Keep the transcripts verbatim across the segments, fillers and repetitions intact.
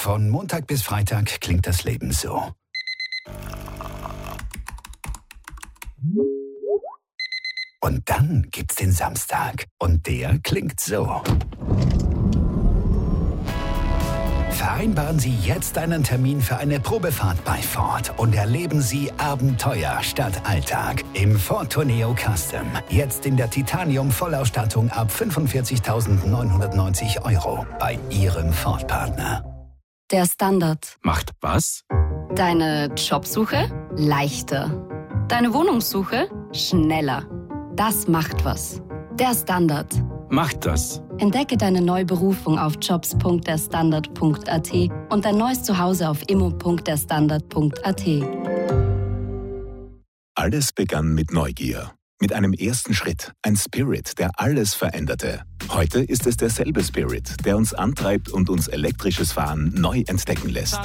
Von Montag bis Freitag klingt das Leben so. Und dann gibt's den Samstag. Und der klingt so. Vereinbaren Sie jetzt einen Termin für eine Probefahrt bei Ford und erleben Sie Abenteuer statt Alltag im Ford Tourneo Custom. Jetzt in der Titanium-Vollausstattung ab fünfundvierzigtausendneunhundertneunzig Euro bei Ihrem Ford-Partner. Der Standard. Macht was? Deine Jobsuche leichter. Deine Wohnungssuche schneller. Das macht was. Der Standard. Macht das. Entdecke deine neue Berufung auf jobs punkt der standard punkt a t und dein neues Zuhause auf immo punkt der standard punkt a t. Alles begann mit Neugier. Mit einem ersten Schritt. Ein Spirit, der alles veränderte. Heute ist es derselbe Spirit, der uns antreibt und uns elektrisches Fahren neu entdecken lässt.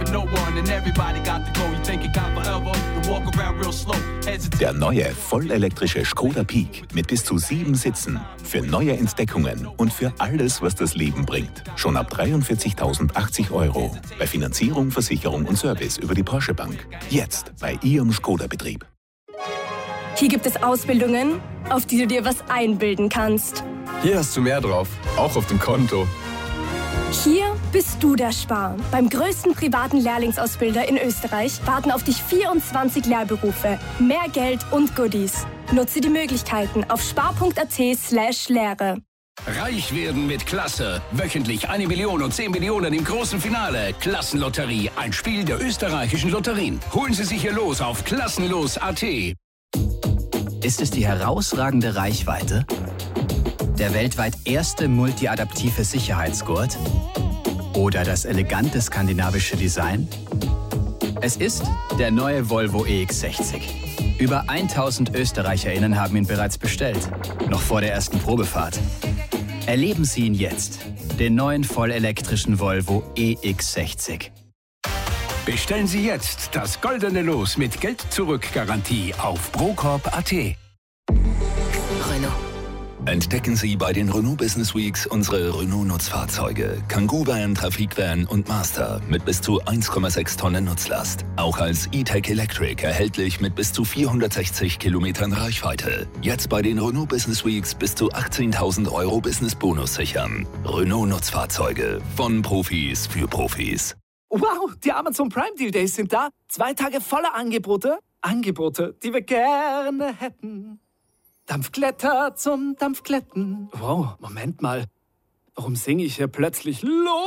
Der neue, vollelektrische Skoda Peak mit bis zu sieben Sitzen. Für neue Entdeckungen und für alles, was das Leben bringt. Schon ab dreiundvierzigtausendachtzig Euro. Bei Finanzierung, Versicherung und Service über die Porsche Bank. Jetzt bei Ihrem Skoda-Betrieb. Hier gibt es Ausbildungen, auf die du dir was einbilden kannst. Hier hast du mehr drauf, auch auf dem Konto. Hier bist du der Spar. Beim größten privaten Lehrlingsausbilder in Österreich warten auf dich vierundzwanzig Lehrberufe, mehr Geld und Goodies. Nutze die Möglichkeiten auf spar punkt a t slash Lehre. Reich werden mit Klasse. Wöchentlich eine Million und zehn Millionen im großen Finale. Klassenlotterie, ein Spiel der österreichischen Lotterien. Holen Sie sich hier los auf klassenlos punkt a t. Ist es die herausragende Reichweite? Der weltweit erste multiadaptive Sicherheitsgurt? Oder das elegante skandinavische Design? Es ist der neue Volvo E X sechzig. Über tausend ÖsterreicherInnen haben ihn bereits bestellt, noch vor der ersten Probefahrt. Erleben Sie ihn jetzt, den neuen vollelektrischen Volvo E X sechzig. Bestellen Sie jetzt das goldene Los mit Geld-Zurück-Garantie auf procorp punkt a t. Renault. Entdecken Sie bei den Renault Business Weeks unsere Renault-Nutzfahrzeuge. Kangoo Van, Trafikvan und Master mit bis zu eins Komma sechs Tonnen Nutzlast. Auch als E-Tech Electric erhältlich mit bis zu vierhundertsechzig Kilometern Reichweite. Jetzt bei den Renault Business Weeks bis zu achtzehntausend Euro Business-Bonus sichern. Renault-Nutzfahrzeuge von Profis für Profis. Wow, die Amazon Prime Deal Days sind da. Zwei Tage voller Angebote. Angebote, die wir gerne hätten. Dampfkletter zum Dampfkletten. Wow, Moment mal. Warum singe ich hier plötzlich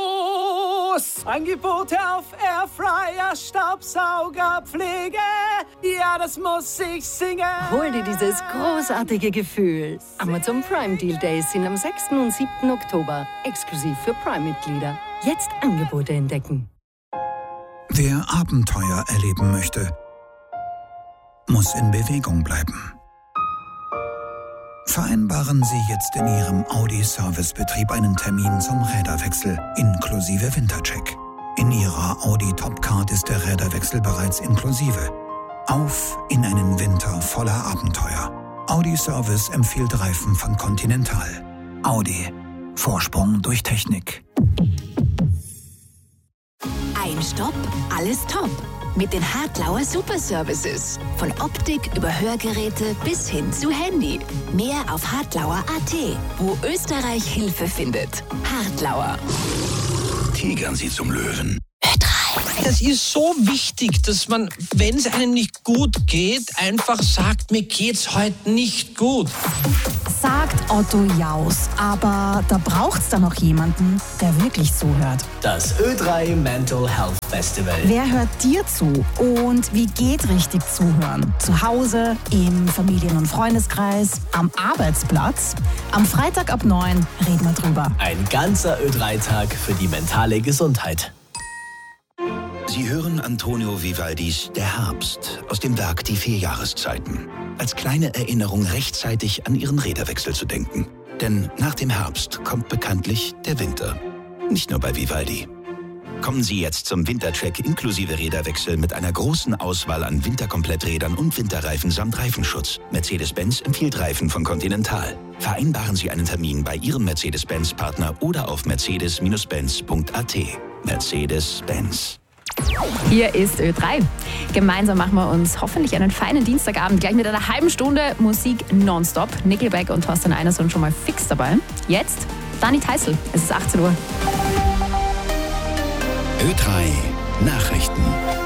los? Angebote auf Airfryer, Staubsauger, Pflege. Ja, das muss ich singen. Hol dir dieses großartige Gefühl. Amazon Prime Deal Days sind am sechsten und siebten Oktober. Exklusiv für Prime-Mitglieder. Jetzt Angebote entdecken. Wer Abenteuer erleben möchte, muss in Bewegung bleiben. Vereinbaren Sie jetzt in Ihrem Audi-Servicebetrieb einen Termin zum Räderwechsel inklusive Wintercheck. In Ihrer Audi Topcard ist der Räderwechsel bereits inklusive. Auf in einen Winter voller Abenteuer. Audi Service empfiehlt Reifen von Continental. Audi. Vorsprung durch Technik. Ein Stopp, alles top. Mit den Hartlauer Super Services. Von Optik über Hörgeräte bis hin zu Handy. Mehr auf hartlauer punkt a t, wo Österreich Hilfe findet. Hartlauer. Tigern Sie zum Löwen. Das ist so wichtig, dass man, wenn es einem nicht gut geht, einfach sagt, mir geht's heute nicht gut. Sagt Otto Jaus, aber da braucht's da noch jemanden, der wirklich zuhört. Das Ö drei Mental Health Festival. Wer hört dir zu und wie geht richtig zuhören? Zu Hause, im Familien- und Freundeskreis, am Arbeitsplatz? Am Freitag ab neun reden wir drüber. Ein ganzer Ö drei Tag für die mentale Gesundheit. Sie hören Antonio Vivaldis Der Herbst aus dem Werk Die vier Jahreszeiten. Als kleine Erinnerung rechtzeitig an Ihren Räderwechsel zu denken. Denn nach dem Herbst kommt bekanntlich der Winter. Nicht nur bei Vivaldi. Kommen Sie jetzt zum Wintercheck inklusive Räderwechsel mit einer großen Auswahl an Winterkompletträdern und Winterreifen samt Reifenschutz. Mercedes-Benz empfiehlt Reifen von Continental. Vereinbaren Sie einen Termin bei Ihrem Mercedes-Benz-Partner oder auf mercedes Bindestrich benz punkt a t. Mercedes-Benz. Hier ist Ö drei. Gemeinsam machen wir uns hoffentlich einen feinen Dienstagabend, gleich mit einer halben Stunde Musik nonstop. Nickelback und Thorsten Einer sind schon mal fix dabei. Jetzt Dani Theißl, es ist achtzehn Uhr. Ö drei Nachrichten.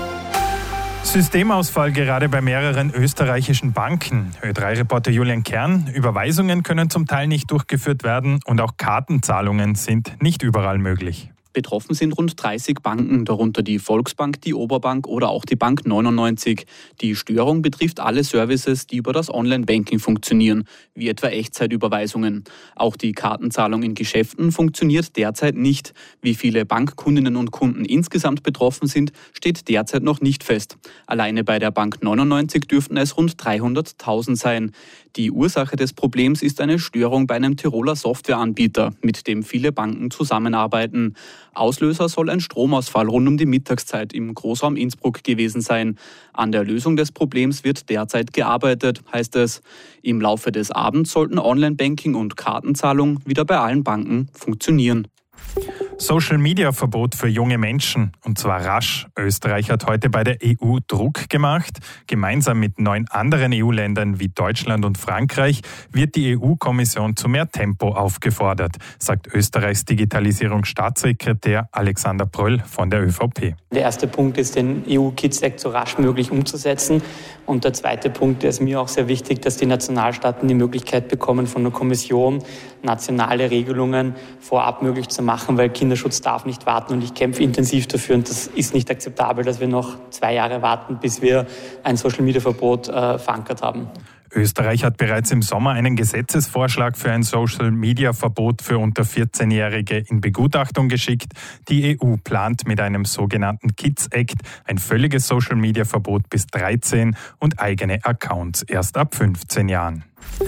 Systemausfall gerade bei mehreren österreichischen Banken. Ö drei Reporter Julian Kern. Überweisungen können zum Teil nicht durchgeführt werden und auch Kartenzahlungen sind nicht überall möglich. Betroffen sind rund dreißig Banken, darunter die Volksbank, die Oberbank oder auch die Bank neunundneunzig. Die Störung betrifft alle Services, die über das Online-Banking funktionieren, wie etwa Echtzeitüberweisungen. Auch die Kartenzahlung in Geschäften funktioniert derzeit nicht. Wie viele Bankkundinnen und Kunden insgesamt betroffen sind, steht derzeit noch nicht fest. Alleine bei der Bank neunundneunzig dürften es rund dreihunderttausend sein. Die Ursache des Problems ist eine Störung bei einem Tiroler Softwareanbieter, mit dem viele Banken zusammenarbeiten. Auslöser soll ein Stromausfall rund um die Mittagszeit im Großraum Innsbruck gewesen sein. An der Lösung des Problems wird derzeit gearbeitet, heißt es. Im Laufe des Abends sollten Online-Banking und Kartenzahlung wieder bei allen Banken funktionieren. Social-Media-Verbot für junge Menschen, und zwar rasch. Österreich hat heute bei der E U Druck gemacht. Gemeinsam mit neun anderen E U-Ländern wie Deutschland und Frankreich wird die E U-Kommission zu mehr Tempo aufgefordert, sagt Österreichs Digitalisierungsstaatssekretär Alexander Pröll von der ÖVP. Der erste Punkt ist, den E U-Kids Act so rasch möglich umzusetzen. Und der zweite Punkt, der ist mir auch sehr wichtig, dass die Nationalstaaten die Möglichkeit bekommen, von der Kommission nationale Regelungen vorab möglich zu machen, weil Kinderschutz darf nicht warten und ich kämpfe intensiv dafür und das ist nicht akzeptabel, dass wir noch zwei Jahre warten, bis wir ein Social-Media-Verbot äh, verankert haben. Österreich hat bereits im Sommer einen Gesetzesvorschlag für ein Social-Media-Verbot für unter vierzehnjährige in Begutachtung geschickt. Die E U plant mit einem sogenannten Kids Act ein völliges Social-Media-Verbot bis dreizehn und eigene Accounts erst ab fünfzehn Jahren.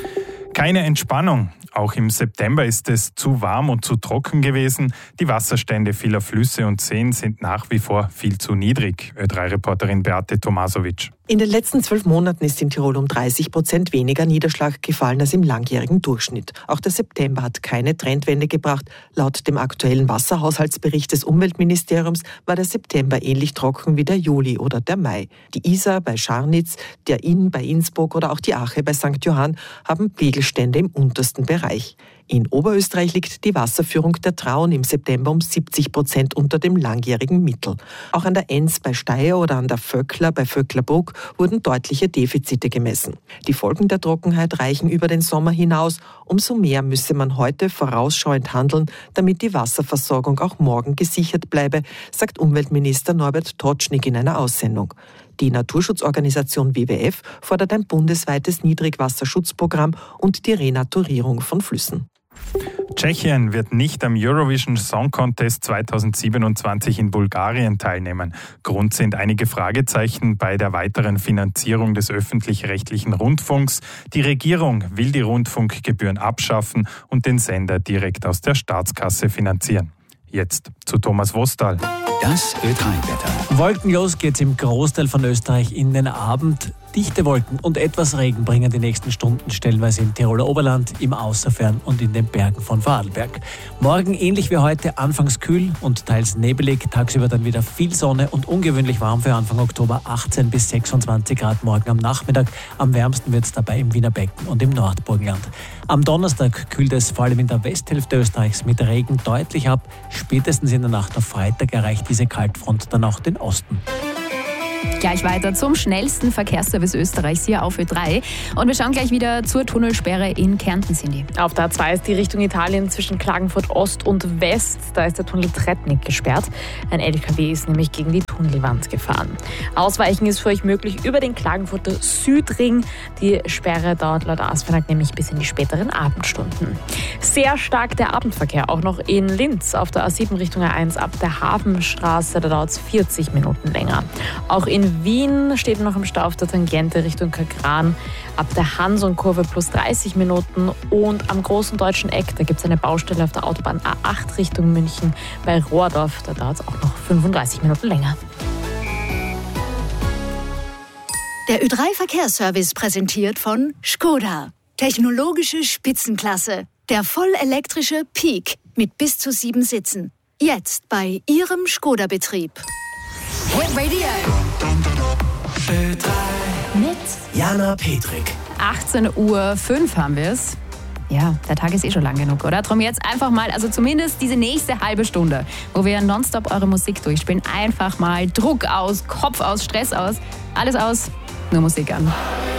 Keine Entspannung. Auch im September ist es zu warm und zu trocken gewesen. Die Wasserstände vieler Flüsse und Seen sind nach wie vor viel zu niedrig. Ö drei Reporterin Beate Tomasovic. In den letzten zwölf Monaten ist in Tirol um dreißig Prozent weniger Niederschlag gefallen als im langjährigen Durchschnitt. Auch der September hat keine Trendwende gebracht. Laut dem aktuellen Wasserhaushaltsbericht des Umweltministeriums war der September ähnlich trocken wie der Juli oder der Mai. Die Isar bei Scharnitz, der Inn bei Innsbruck oder auch die Ache bei Sankt Johann haben Pegelstände im untersten Bereich. In Oberösterreich liegt die Wasserführung der Traun im September um siebzig Prozent unter dem langjährigen Mittel. Auch an der Enns bei Steyr oder an der Vöckler bei Vöcklerbruck wurden deutliche Defizite gemessen. Die Folgen der Trockenheit reichen über den Sommer hinaus. Umso mehr müsse man heute vorausschauend handeln, damit die Wasserversorgung auch morgen gesichert bleibe, sagt Umweltminister Norbert Totschnig in einer Aussendung. Die Naturschutzorganisation W W F fordert ein bundesweites Niedrigwasserschutzprogramm und die Renaturierung von Flüssen. Tschechien wird nicht am Eurovision Song Contest zweitausendsiebenundzwanzig in Bulgarien teilnehmen. Grund sind einige Fragezeichen bei der weiteren Finanzierung des öffentlich-rechtlichen Rundfunks. Die Regierung will die Rundfunkgebühren abschaffen und den Sender direkt aus der Staatskasse finanzieren. Jetzt zu Thomas Wostal. Das Ö drei Wetter. Wolkenlos geht's im Großteil von Österreich in den Abend. Dichte Wolken und etwas Regen bringen die nächsten Stunden stellenweise im Tiroler Oberland, im Außerfern und in den Bergen von Vorarlberg. Morgen ähnlich wie heute, anfangs kühl und teils nebelig, tagsüber dann wieder viel Sonne und ungewöhnlich warm für Anfang Oktober, achtzehn bis sechsundzwanzig Grad morgen am Nachmittag. Am wärmsten wird es dabei im Wiener Becken und im Nordburgenland. Am Donnerstag kühlt es vor allem in der Westhälfte Österreichs mit Regen deutlich ab. Spätestens in der Nacht auf Freitag erreicht diese Kaltfront dann auch den Osten. Gleich weiter zum schnellsten Verkehrsservice Österreichs hier auf Ö drei. Und wir schauen gleich wieder zur Tunnelsperre in Kärnten, Cindy. Auf der A zwei ist die Richtung Italien zwischen Klagenfurt Ost und West. Da ist der Tunnel Tretnik gesperrt. Ein L K W ist nämlich gegen die Tunnelwand gefahren. Ausweichen ist für euch möglich über den Klagenfurter Südring. Die Sperre dauert laut ASFINAG nämlich bis in die späteren Abendstunden. Sehr stark der Abendverkehr, auch noch in Linz auf der A sieben Richtung A eins ab der Hafenstraße. Da dauert es vierzig Minuten länger. Auch in Wien steht noch im Stau auf der Tangente Richtung Kagran ab der Hanson-Kurve plus dreißig Minuten. Und am großen deutschen Eck, da gibt es eine Baustelle auf der Autobahn A acht Richtung München bei Rohrdorf. Da dauert es auch noch fünfunddreißig Minuten länger. Der Ö drei Verkehrsservice präsentiert von Škoda. Technologische Spitzenklasse. Der vollelektrische Peak mit bis zu sieben Sitzen. Jetzt bei Ihrem Skoda-Betrieb. Hit Radio. Ö drei. Mit Jana Petrik. achtzehn Uhr fünf haben wir es. Ja, der Tag ist eh schon lang genug, oder? Drum jetzt einfach mal, also zumindest diese nächste halbe Stunde, wo wir nonstop eure Musik durchspielen, einfach mal Druck aus, Kopf aus, Stress aus, alles aus, nur Musik an.